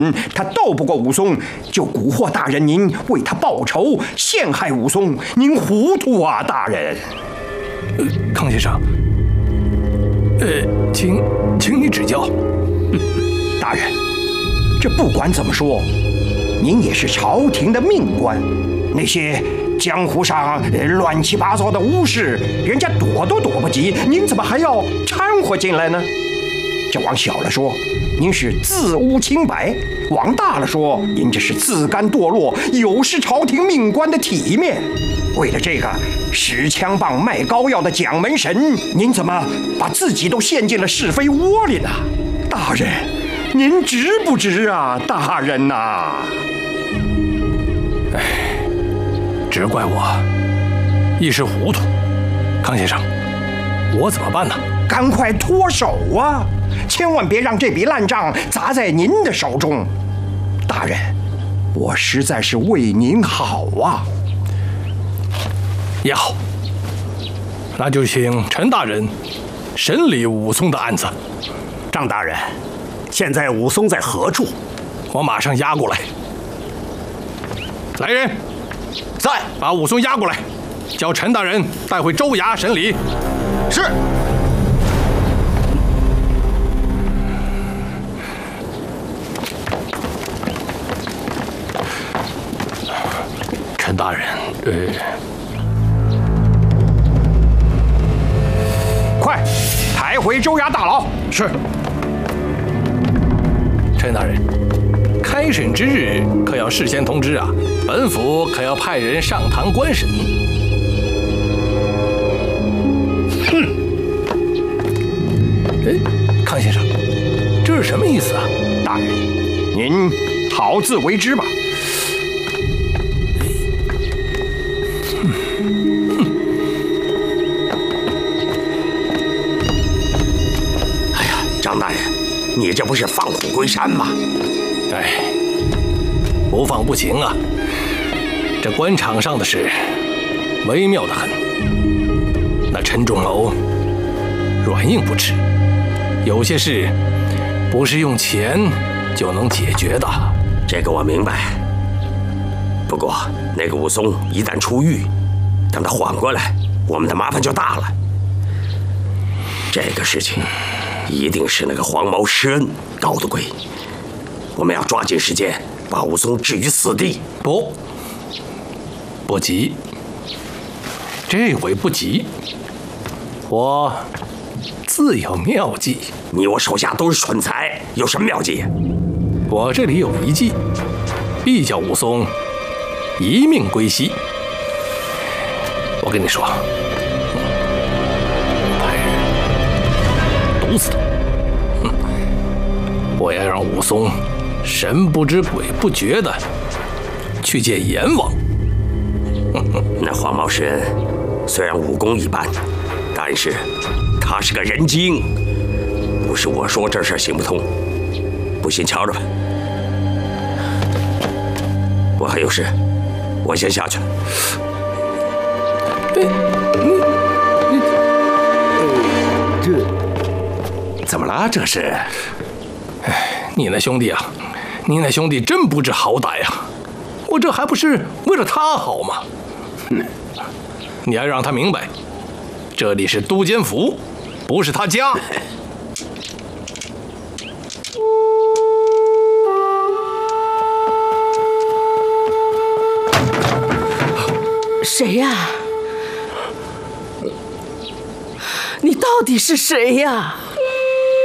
他斗不过武松，就蛊惑大人您为他报仇，陷害武松。您糊涂啊，大人！ 康先生，请你指教。 大人，这不管怎么说，您也是朝廷的命官，那些江湖上乱七八糟的巫事，人家躲都躲不及，您怎么还要掺和进来呢？这往小了说，您是自污清白；往大了说，您这是自甘堕落，有失朝廷命官的体面。为了这个使枪棒卖膏药的蒋门神，您怎么把自己都陷进了是非窝里呢？大人，您值不值啊，大人呐？ 只怪我一时糊涂。康先生，我怎么办呢？ 赶快脱手啊！千万别让这笔烂账砸在您的手中。大人，我实在是为您好啊。 也好，那就请陈大人审理武松的案子。 张大人，现在武松在何处？ 我马上押过来。来人， 在， 把武松押过来，叫陈大人带回州衙审理。 是。 陈大人， 快抬回州衙大牢。 是。陈大人，开审之日可要事先通知啊，本府可要派人上堂观审。康先生，这是什么意思啊？ 大人，您好自为之吧。 张大人，你这不是放虎归山吗？ 不放不行啊！这官场上的事微妙得很，那陈仲谋软硬不吃，有些事不是用钱就能解决的。 这个我明白。不过那个武松一旦出狱，等他缓过来，我们的麻烦就大了。这个事情一定是那个黄毛施恩搞的鬼，我们要抓紧时间把武松置于死地。 不急，这回不急，我自有妙计。 你我手下都是蠢材，有什么妙计？ 我这里有一计，必叫武松一命归西。我跟你说，派人毒死他。我要让武松神不知鬼不觉的去见阎王。 那黄毛施恩虽然武功一般，但是他是个人精，不是我说这事行不通。不信瞧着吧。我还有事，我先下去了。这怎么了？这是？ 你那兄弟啊，你那兄弟真不知好歹呀！我这还不是为了他好吗？你要让他明白，这里是都监府，不是他家。 谁呀？你到底是谁呀？